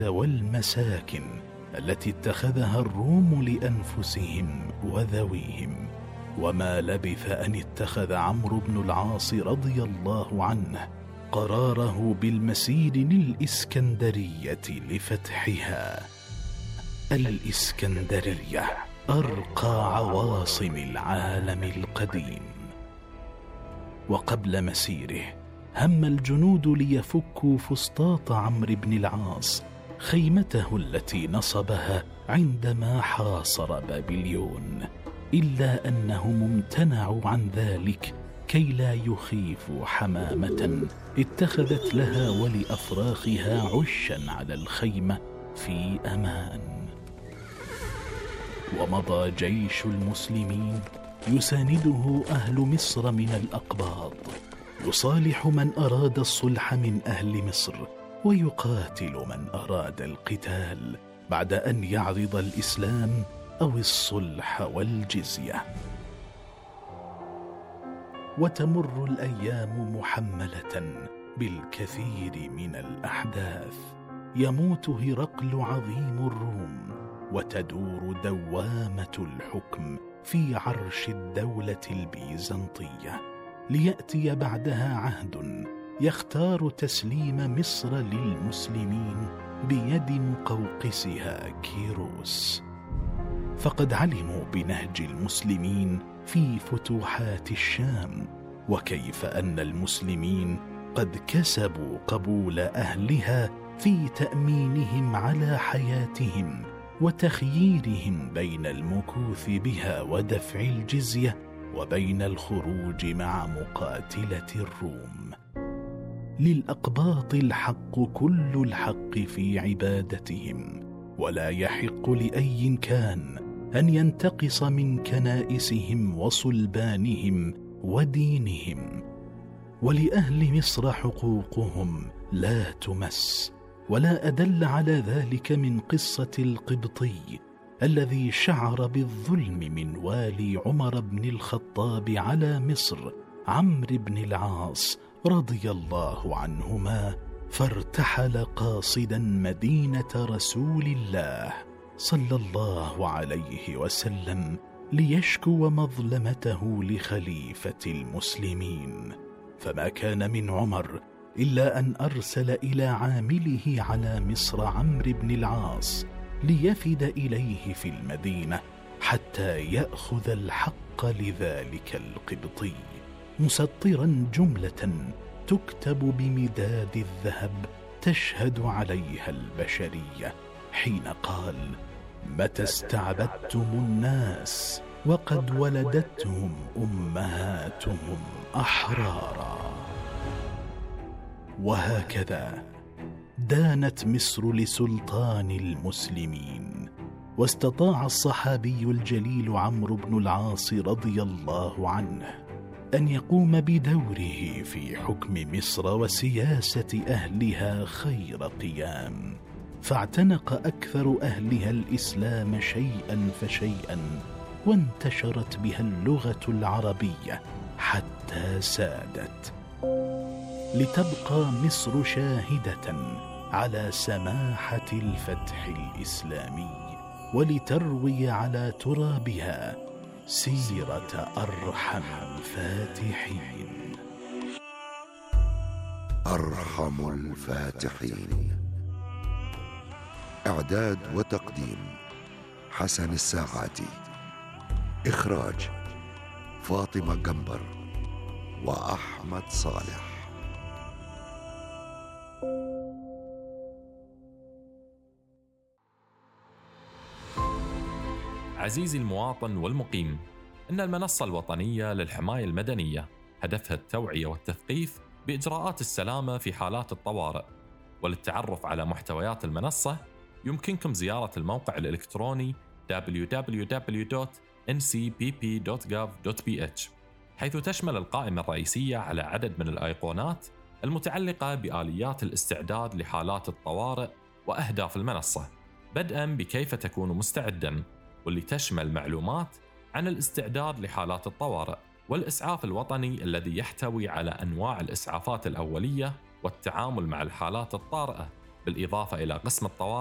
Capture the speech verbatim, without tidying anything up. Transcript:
والمساكن التي اتخذها الروم لأنفسهم وذويهم. وما لبث أن اتخذ عمرو بن العاص رضي الله عنه قراره بالمسير للإسكندرية لفتحها. الإسكندرية أرقى عواصم العالم القديم. وقبل مسيره هم الجنود ليفكوا فسطاط عمرو بن العاص خيمته التي نصبها عندما حاصر بابليون، إلا أنهم امتنعوا عن ذلك كي لا يخيفوا حمامة اتخذت لها ولأفراخها عشا على الخيمة في أمان. ومضى جيش المسلمين يسانده أهل مصر من الأقباط، يصالح من أراد الصلح من أهل مصر ويقاتل من أراد القتال بعد أن يعرض الإسلام أو الصلح والجزية. وتمر الأيام محملة بالكثير من الأحداث. يموت هرقل عظيم الروم، وتدور دوامة الحكم في عرش الدولة البيزنطية، ليأتي بعدها عهد يختار تسليم مصر للمسلمين بيد مقوقسها كيروس. فقد علموا بنهج المسلمين في فتوحات الشام، وكيف أن المسلمين قد كسبوا قبول أهلها في تأمينهم على حياتهم وتخييرهم بين المكوث بها ودفع الجزية وبين الخروج مع مقاتلة الروم. للأقباط الحق كل الحق في عبادتهم، ولا يحق لأي كان أن ينتقص من كنائسهم وصلبانهم ودينهم. ولأهل مصر حقوقهم لا تمس، ولا أدل على ذلك من قصة القبطي الذي شعر بالظلم من والي عمر بن الخطاب على مصر عمرو بن العاص رضي الله عنهما، فارتحل قاصدا مدينة رسول الله صلى الله عليه وسلم ليشكو مظلمته لخليفة المسلمين. فما كان من عمر إلا أن أرسل إلى عامله على مصر عمرو بن العاص ليفد إليه في المدينة حتى يأخذ الحق لذلك القبطي، مسطرا جملة تكتب بمداد الذهب تشهد عليها البشرية، حين قال: متى استعبدتم الناس وقد ولدتهم أمهاتهم أحرارا. وهكذا دانت مصر لسلطان المسلمين، واستطاع الصحابي الجليل عمرو بن العاص رضي الله عنه أن يقوم بدوره في حكم مصر وسياسة أهلها خير قيام، فاعتنق أكثر أهلها الإسلام شيئا فشيئا، وانتشرت بها اللغة العربية حتى سادت، لتبقى مصر شاهدة على سماحة الفتح الإسلامي، ولتروي على ترابها سيرة أرحم الفاتحين. أرحم الفاتحين. إعداد وتقديم حسن الساعاتي. إخراج فاطمة قنبر وأحمد صالح. عزيزي المواطن والمقيم، إن المنصة الوطنية للحماية المدنية هدفها التوعية والتثقيف بإجراءات السلامة في حالات الطوارئ. وللتعرف على محتويات المنصة يمكنكم زيارة الموقع الإلكتروني دبليو دبليو دبليو دوت إن سي بي بي دوت جوف دوت بي إتش، حيث تشمل القائمة الرئيسية على عدد من الأيقونات المتعلقة بآليات الاستعداد لحالات الطوارئ وأهداف المنصة، بدءاً بكيف تكون مستعداً، واللي تشمل معلومات عن الاستعداد لحالات الطوارئ، والإسعاف الوطني الذي يحتوي على أنواع الإسعافات الأولية والتعامل مع الحالات الطارئة، بالإضافة إلى قسم الطوارئ